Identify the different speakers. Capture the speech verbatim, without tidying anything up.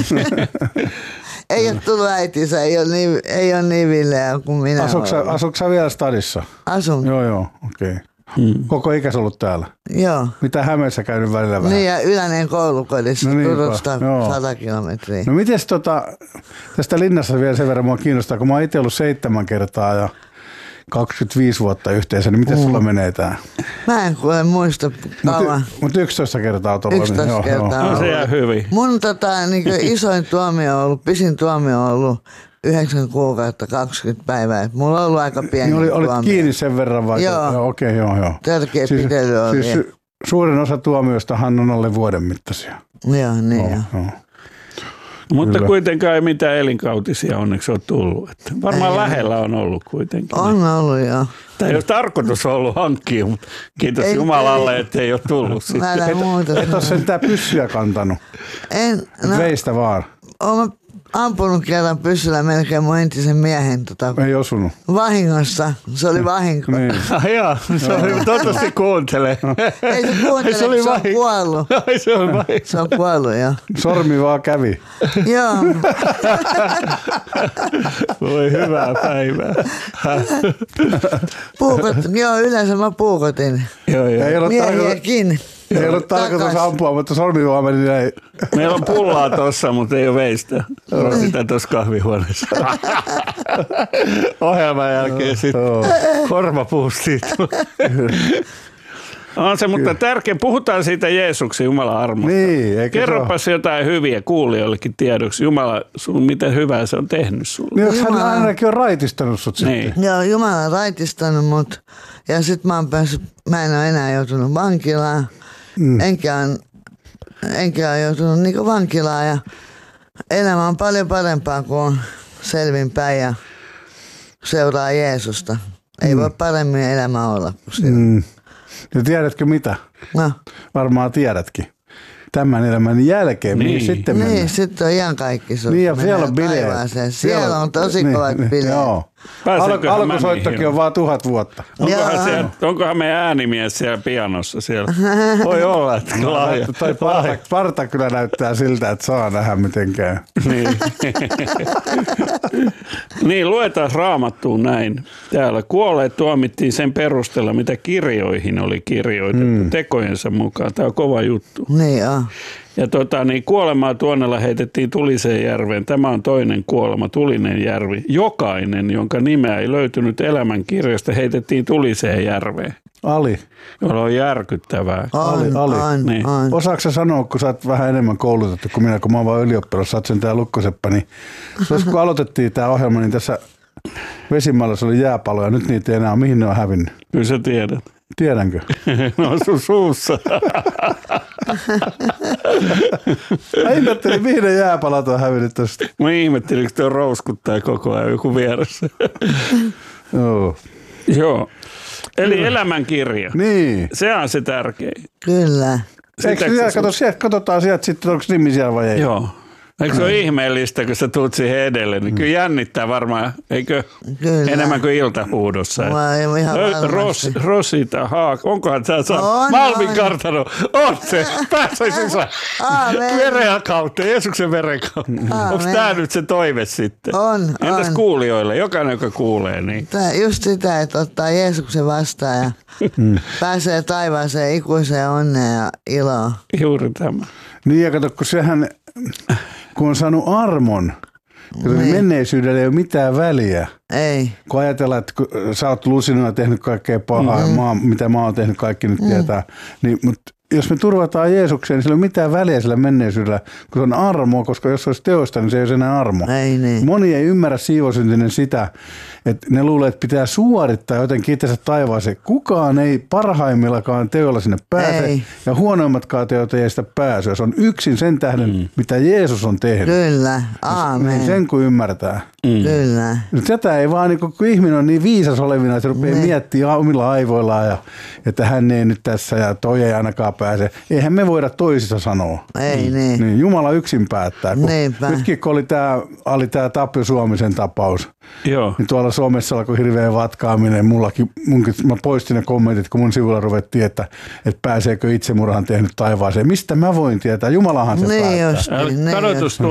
Speaker 1: Ei ole tullut äitinsä, ei ole niin, ei ole niin villeä kuin minä olen.
Speaker 2: Asuuko sä vielä stadissa?
Speaker 1: Asun.
Speaker 2: Joo, joo, okei. Okay. Hmm. Koko ikäs ollut täällä?
Speaker 1: Joo.
Speaker 2: Mitä Hämeessä käynyt välillä vähän?
Speaker 1: Niin, ja Yläneen koulukodissa, no niin, Turusta sata kilometriä.
Speaker 2: No mites tota, tästä linnassa vielä sen verran mua kiinnostaa, kun mä oon itse ollut seitsemän kertaa ja kaksikymmentäviisi vuotta yhteensä, niin miten mm. sulla menee tää?
Speaker 1: Mä en kuule muista kauan.
Speaker 2: Mutta mut yksitoista kertaa on ollut.
Speaker 1: yksitoista
Speaker 2: niin,
Speaker 1: kertaa
Speaker 2: joo,
Speaker 1: on
Speaker 3: no, se jää hyvin.
Speaker 1: Mun tota, niin isoin tuomio on ollut, pisin tuomio on ollut yhdeksän kuukautta, kaksikymmentä päivää. Mulla on ollut aika pieni
Speaker 2: niin oli,
Speaker 1: tuomio.
Speaker 2: Olit kiinni sen verran vai?
Speaker 1: Joo.
Speaker 2: joo okei, okay, joo, joo.
Speaker 1: Tärkeä
Speaker 2: siis,
Speaker 1: pitely oli.
Speaker 2: Siis suurin osa tuomioistahan on alle vuoden mittaisia.
Speaker 1: Joo, niin
Speaker 2: joo. joo.
Speaker 3: Mutta
Speaker 2: Kyllä.
Speaker 3: kuitenkaan ei mitään elinkautisia onneksi ole tullut. Että varmaan ei, lähellä on ollut kuitenkin.
Speaker 1: On ollut, joo.
Speaker 3: Tämä ei ole tarkoitus ollut hankkia, mutta kiitos ei, Jumalalle, että ei ole tullut.
Speaker 1: Mä en muuta.
Speaker 2: Et ole sentään pyssyä kantanut.
Speaker 1: En. No,
Speaker 2: veistä vaan.
Speaker 1: Oon ampunut kerran pyssyllä melkein mun entisen miehen. Tota,
Speaker 2: ei osunut.
Speaker 1: Vahingossa. Se oli vahinko.
Speaker 3: Niin. Ah, jaa, se oli, toivottavasti kuuntelee.
Speaker 1: Ei se kuuntele, se, oli se on kuollut.
Speaker 3: Ai, se on vahinko.
Speaker 1: Se on kuollut, joo.
Speaker 2: Sormi vaan kävi.
Speaker 1: Joo.
Speaker 3: Voi hyvää päivää.
Speaker 1: Puukotin, joo, yleensä mä puukotin.
Speaker 3: Joo, joo.
Speaker 1: Miehiäkin.
Speaker 2: Ei ollut tarkoitus ampua, mutta sormi vaan meni näin.
Speaker 3: Meillä on pullaa tossa, mutta ei ole veistä. On sitä tuossa kahvihuoneessa. Ohjelman jälkeen sitten korva puustiin. On se, mutta tärkeä. Puhutaan siitä Jeesuksen Jumalan armosta.
Speaker 2: Niin,
Speaker 3: kerropas jotain hyviä kuulijoillekin tiedoksi. Jumala, sun, miten hyvää se on tehnyt sulle.
Speaker 2: Niin, hän ainakin on raitistanut sut niin. sitten.
Speaker 1: Joo, Jumala on raitistanut mut. Ja sit mä oon päässyt, mä en ole enää joutunut vankilaan. Mm. Enkä on, enkä ole joutunut niinku vankilaan. Ja elämä on paljon parempaa, kun on selvinpäin ja seuraa Jeesusta. Ei mm. voi paremmin elämä olla kuin sillä. Mm.
Speaker 2: Ja tiedätkö mitä?
Speaker 1: No.
Speaker 2: Varmaan tiedätkin. Tämän elämän jälkeen.
Speaker 3: Niin,
Speaker 2: niin sitten mennään.
Speaker 1: Niin, sitten on ihan kaikki.
Speaker 2: Niin, ja siellä on bileet.
Speaker 1: Siellä on tosi niin, kovat bileet.
Speaker 2: Joo. Alkusoittokin on vaan tuhat vuotta.
Speaker 3: Onkohan, siellä, onkohan meidän äänimies siellä pianossa siellä? Voi olla, että lahja.
Speaker 2: Tai parta, parta kyllä näyttää siltä, että saa nähdä miten käy.
Speaker 3: Niin. Niin, luetaan Raamattuun näin. Täällä kuolleet tuomittiin sen perusteella, mitä kirjoihin oli kirjoitettu mm. tekojensa mukaan. Tämä on kova juttu.
Speaker 1: Niin on.
Speaker 3: Ja tota, niin kuolemaa tuonnella heitettiin Tuliseen järveen. Tämä on toinen kuolema, Tulinen järvi. Jokainen, jonka nimeä ei löytynyt elämän kirjasta, heitettiin Tuliseen järveen.
Speaker 2: Ali.
Speaker 3: Jolla on järkyttävää.
Speaker 1: On,
Speaker 2: Ali, Ali.
Speaker 1: On,
Speaker 3: niin.
Speaker 1: on.
Speaker 2: Osaatko sä sanoa, kun sä oot vähän enemmän koulutettu kuin minä, kun mä oon vaan ylioppilas, sä oot sen tää Lukkoseppä, niin kun aloitettiin tää ohjelma, niin tässä Vesimaalla oli jääpaloja, nyt niitä ei enää ole. Mihin ne on hävinnyt?
Speaker 3: Kyllä sä tiedät.
Speaker 2: Tiedänkö?
Speaker 3: No sun suussa.
Speaker 2: Mä ihmettelin, mihin ne jääpalat on hävinnyt tosta.
Speaker 3: Mä ihmettelin, kun tuo rouskuttaa koko ajan joku vieressä.
Speaker 2: Joo.
Speaker 3: Joo. Eli elämänkirja.
Speaker 2: Niin.
Speaker 3: Se on se tärkein.
Speaker 1: Kyllä.
Speaker 2: Eikö siellä, kato, sieltä, katsotaan sieltä sitten, onko nimi siellä vai ei?
Speaker 3: Joo. Eikö se ole ihmeellistä, kun sä tulet siihen edelle? Niin kyllä jännittää varmaan, eikö? Kyllä. Enemmän kuin iltahuudossa.
Speaker 1: Mä ihan
Speaker 3: Ros, Rosita Haak, onkohan sä saanut?
Speaker 1: On,
Speaker 3: Malmin
Speaker 1: on.
Speaker 3: kartano, on se, pääsee sisään. Veren kautta, Jeesuksen veren kautta. Onko tämä nyt se toive sitten?
Speaker 1: On,
Speaker 3: Entäs
Speaker 1: on.
Speaker 3: kuulijoille, jokainen joka kuulee? Niin.
Speaker 1: Tää just sitä, että ottaa Jeesuksen vastaan ja pääsee taivaaseen ikuiseen onneen ja iloon.
Speaker 3: Juuri tämä.
Speaker 2: Niin ja kato, kun sehän, kun on saanut armon, niin. niin menneisyydellä ei ole mitään väliä.
Speaker 1: Ei.
Speaker 2: Kun ajatellaan, että kun sä oot Lusinona tehnyt kaikkea pahaa, mm-hmm. maa, mitä mä oon tehnyt, kaikki nyt mm. tietää, niin, mutta jos me turvataan Jeesukseen, niin sillä ei ole mitään väliä sillä menneisyydellä, kun se on armoa, koska jos se olisi teosta, niin se ei ole enää armo.
Speaker 1: Ei niin.
Speaker 2: Moni ei ymmärrä siivosyntinen sitä, että ne luulee, että pitää suorittaa jotenkin itsensä taivaaseen. Kukaan ei parhaimmillakaan teolla sinne pääse, ei. Ja huonoimmatkaan teot ei sitä pääse. Se on yksin sen tähden, mm. mitä Jeesus on tehnyt.
Speaker 1: Kyllä, aamen.
Speaker 2: Sen kun ymmärtää.
Speaker 1: Mm. Kyllä.
Speaker 2: Tätä ei vaan, kun ihminen on niin viisas olevina, että se rupeaa ne. miettimään omilla aivoillaan, ja, että hän ei nyt tässä ja toi ei ainakaan pääse. Eihän me voida toisissa sanoa.
Speaker 1: Ei mm. niin.
Speaker 2: niin. Jumala yksin päättää. Nytkin kun oli tämä oli tää Tapio Suomisen tapaus,
Speaker 3: Joo.
Speaker 2: niin tuolla somessa alkoi hirveä vatkaaminen. Mullakin, munkin, mä poistin ne kommentit, kun mun sivulla ruvettiin, että, että pääseekö itsemurhan tehnyt taivaaseen. Mistä mä voin tietää? Jumalahan se
Speaker 1: niin
Speaker 2: päättää.
Speaker 1: Just, niin
Speaker 3: Kadotus